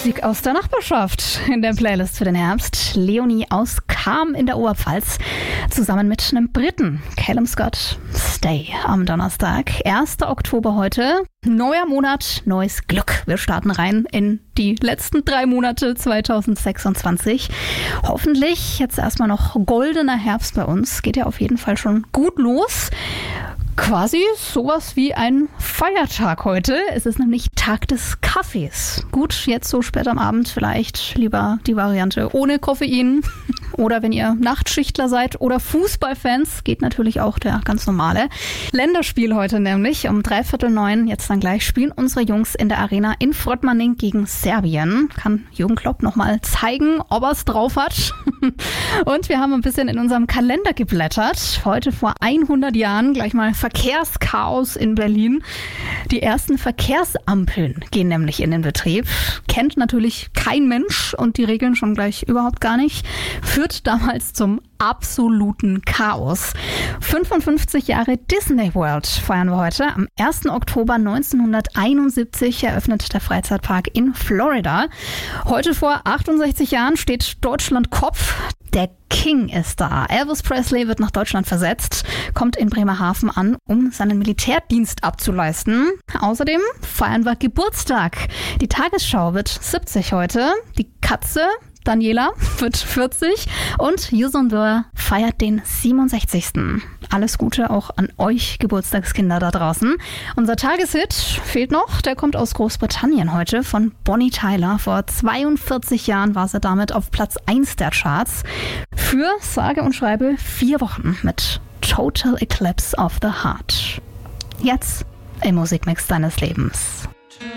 Musik aus der Nachbarschaft in der Playlist für den Herbst. Leonie aus Cham in der Oberpfalz zusammen mit einem Briten, Callum Scott. Stay am Donnerstag, 1. Oktober heute. Neuer Monat, neues Glück. Wir starten rein in die letzten 3 Monate 2026. Hoffentlich jetzt erstmal noch goldener Herbst bei uns. Geht ja auf jeden Fall schon gut los. Quasi sowas wie ein Feiertag heute. Es ist nämlich Tag des Kaffees. Gut, jetzt so spät am Abend vielleicht lieber die Variante ohne Koffein. Oder wenn ihr Nachtschichtler seid oder Fußballfans, geht natürlich auch der ganz normale. Länderspiel heute nämlich um 8:45, jetzt dann gleich, spielen unsere Jungs in der Arena in Frotmanning gegen Serbien. Kann Jürgen Klopp nochmal zeigen, ob er es drauf hat. Und wir haben ein bisschen in unserem Kalender geblättert. Heute vor 100 Jahren gleich mal Verkehrschaos in Berlin. Die ersten Verkehrsampeln gehen nämlich in den Betrieb. Kennt natürlich kein Mensch und die Regeln schon gleich überhaupt gar nicht. Führt damals zum absoluten Chaos. 55 Jahre Disney World feiern wir heute. Am 1. Oktober 1971 eröffnet der Freizeitpark in Florida. Heute vor 68 Jahren steht Deutschland Kopf. Der King ist da. Elvis Presley wird nach Deutschland versetzt, kommt in Bremerhaven an, um seinen Militärdienst abzuleisten. Außerdem feiern wir Geburtstag. Die Tagesschau wird 70 heute. Die Katze Daniela wird 40 und Yusun Dor feiert den 67. Alles Gute auch an euch Geburtstagskinder da draußen. Unser Tageshit fehlt noch, der kommt aus Großbritannien heute von Bonnie Tyler. Vor 42 Jahren war sie damit auf Platz 1 der Charts. Für sage und schreibe 4 Wochen mit Total Eclipse of the Heart. Jetzt im Musikmix deines Lebens.